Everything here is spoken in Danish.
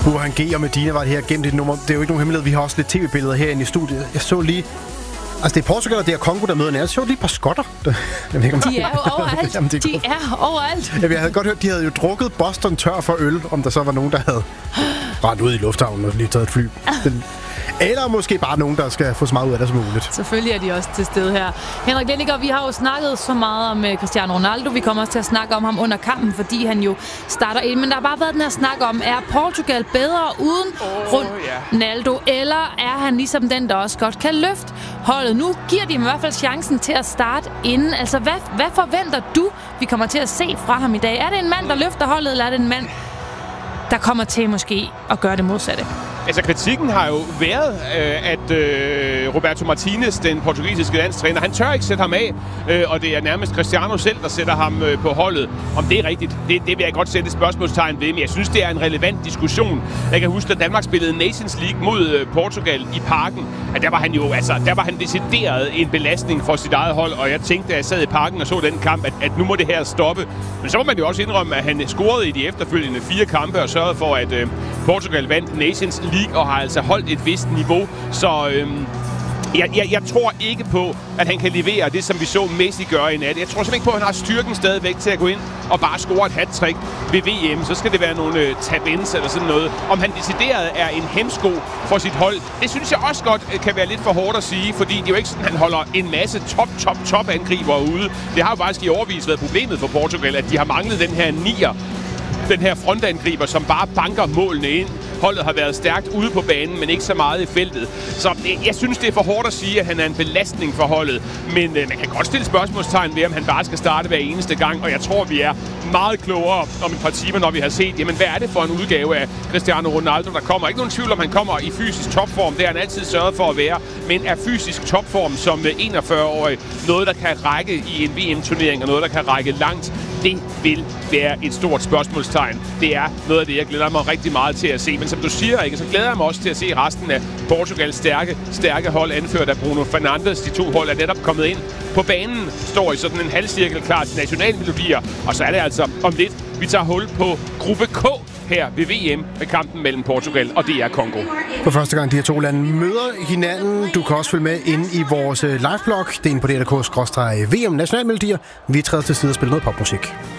Burhan G og Medina var det her gennem dit nummer. Det er jo ikke nogen hemmelighed. Vi har også lidt tv-billeder herinde i studiet. Jeg så lige... Altså, det er Portugal, og det er Kongo, der møder nær. Jeg så lige et par skotter. De er jo overalt. Jamen, de er overalt. Ja, jeg havde godt hørt, de havde jo drukket Boston tør for øl, om der så var nogen, der havde brændt ud i lufthavnen og lige taget et fly. Eller måske bare nogen, der skal få så meget ud af det som muligt. Selvfølgelig er de også til stede her. Henrik Lenniger, vi har jo snakket så meget om Cristiano Ronaldo. Vi kommer også til at snakke om ham under kampen, fordi han jo starter ind. Men der har bare været den her snak om, er Portugal bedre uden Ronaldo? Eller er han ligesom den, der også godt kan løfte holdet? Nu giver de ham i hvert fald chancen til at starte inden. Altså, hvad forventer du, vi kommer til at se fra ham i dag? Er det en mand, der løfter holdet, eller er det en mand, der kommer til måske at gøre det modsatte? Altså, kritikken har jo været, at Roberto Martinez, den portugisiske landstræner, han tør ikke sætte ham af, og det er nærmest Cristiano selv, der sætter ham på holdet. Om det er rigtigt, det vil jeg godt sætte et spørgsmålstegn ved, men jeg synes, det er en relevant diskussion. Jeg kan huske, at Danmark spillede Nations League mod Portugal i Parken, at der var han decideret en belastning for sit eget hold, og jeg tænkte, da jeg sad i Parken og så den kamp, at nu må det her stoppe. Men så må man jo også indrømme, at han scorede i de efterfølgende 4 kampe og sørgede for, at Portugal vandt Nations League og har altså holdt et vist niveau. Så jeg tror ikke på, at han kan levere det, som vi så Messi gøre i nat. Jeg tror simpelthen ikke på, at han har styrken stadigvæk til at gå ind og bare score et hat-trick ved VM. Så skal det være nogle tab-ins eller sådan noget. Om han decideret er en hemsko for sit hold, det synes jeg også godt kan være lidt for hårdt at sige, fordi det er jo ikke sådan, at han holder en masse top angriber ude. Det har jo faktisk i årevis været problemet for Portugal, at de har manglet den her nier, den her frontangriber, som bare banker målene ind. Holdet har været stærkt ude på banen, men ikke så meget i feltet. Så jeg synes, det er for hårdt at sige, at han er en belastning for holdet. Men man kan godt stille spørgsmålstegn ved, om han bare skal starte hver eneste gang. Og jeg tror, vi er meget klogere om et par timer, når vi har set, jamen, hvad er det for en udgave af Cristiano Ronaldo, der kommer. Ikke nogen tvivl om, han kommer i fysisk topform. Det har han altid sørget for at være. Men er fysisk topform som 41-årig noget, der kan række i en VM-turnering, og noget, der kan række langt? Det vil være et stort spørgsmålstegn. Det er noget af det, jeg glæder mig rigtig meget til at se. Men som du siger, ikke, så glæder jeg mig også til at se resten af Portugals stærke hold, anført af Bruno Fernandes. De 2 hold er netop kommet ind på banen, står i sådan en halvcirkel klar til nationalmelodier. Og så er det altså om lidt, vi tager hul på gruppe K her ved VM med kampen mellem Portugal og DR Kongo. For første gang de her 2 lande møder hinanden. Du kan også følge med inde i vores liveblog. Det er inde på DRK/VM Nationalmelodier. Vi træder til side og spiller noget popmusik.